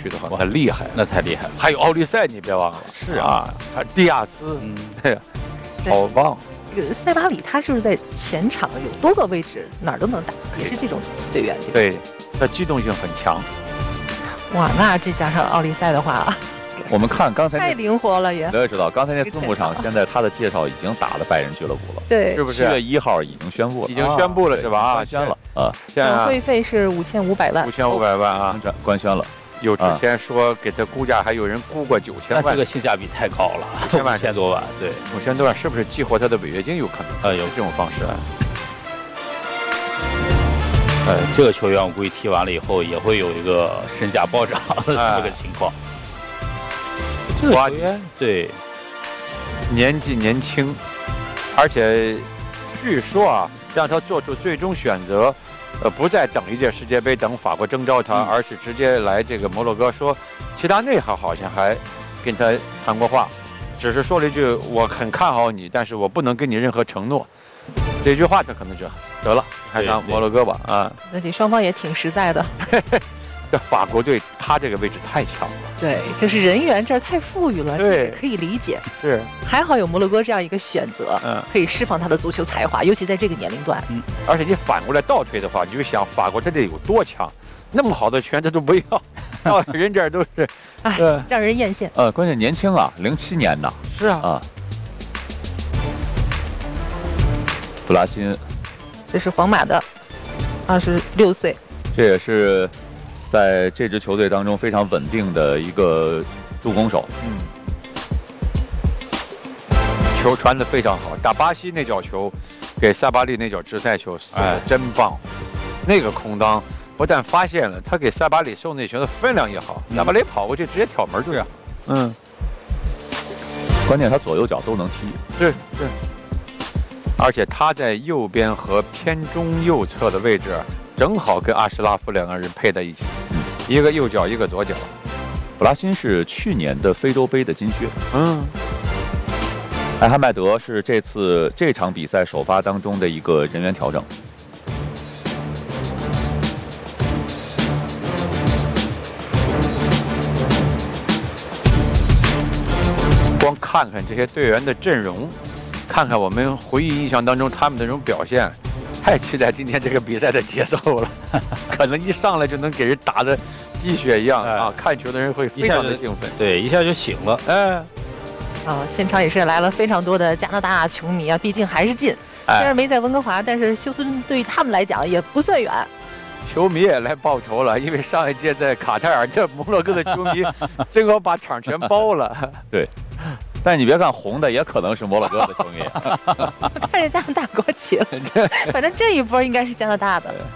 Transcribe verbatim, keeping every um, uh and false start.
去的话，很厉害， 那太厉害了。 还有奥利赛，你别忘了， 是啊， 还有蒂亚斯， 嗯， 对，好棒。 这个塞巴里他是不是在前场有多个位置哪儿都能打，也是这种队员？ 对，他机动性很强。 哇，那这加上奥利赛的话， 我们看刚才太灵活了也。 你也知道，刚才那字幕上现在他的介绍已经打了拜仁俱乐部了， 对， 是不是？ 七月一号已经宣布了， 已经宣布了是吧？啊， 官宣了啊， 现在会费是五千五百万， 五千五百万啊， 官宣了。 有之前说给他估价，还有人估过九千万， 这个性价比太高了， 五千万千多万，对， 五千多万是不是激活他的违约金？有可能， 呃，有这种方式。 呃，这个球员我估计踢完了以后也会有一个身价暴涨的这个情况。这个球员对， 年纪年轻，而且据说啊，让他做出最终选择，呃，不再等一届世界杯，等法国征召他， 嗯、 而是直接来这个摩洛哥。说齐达内好好像还跟他谈过话，只是说了一句我很看好你，但是我不能给你任何承诺。这句话他可能就得了，还上摩洛哥吧啊！ 那这双方也挺实在的。 这法国队他这个位置太强了， 对，就是人员这儿太富裕了， 对， 可以理解。 是， 还好有摩洛哥这样一个选择， 嗯， 可以释放他的足球才华，尤其在这个年龄段。 嗯，而且你反过来倒推的话，你就想法国这得有多强，那么好的球员他都不要，到人这儿都是， 哎，让人艳羡。 呃，关键年轻啊，零七年的。 是啊啊。布拉辛， 这是皇马的，二十六岁， 这也是在这支球队当中非常稳定的一个助攻手。 嗯，球传得非常好，打巴西那脚球，给塞巴利那脚直塞球，哎，真棒！那个空当不但发现了，他给塞巴里送那球的分量也好，塞巴里跑过去直接挑门就这样。嗯， 关键他左右脚都能踢。 是是。而且他在右边和偏中右侧的位置，正好跟阿什拉夫两个人配在一起，嗯、一个右脚，一个左脚。 布拉辛是去年的非洲杯的金靴， 嗯， 艾哈迈德是这次这场比赛首发当中的一个人员调整。 光看看这些队员的阵容。看看我们回忆印象当中他们的这种表现，太期待今天这个比赛的节奏了。可能一上来就能给人打得鸡血一样啊！看球的人会非常的兴奋， 对，一下就醒了。 嗯， 啊，现场也是来了非常多的加拿大球迷啊，毕竟还是近，虽然没在温哥华，但是休斯顿对于他们来讲也不算远。 球迷也来报仇了，因为上一届在卡塔尔，这摩洛哥的球迷正好把场全包了。 对。但你别看红的，也可能是摩洛哥的球迷。 看见加拿大国旗了，反正这一波应该是加拿大的。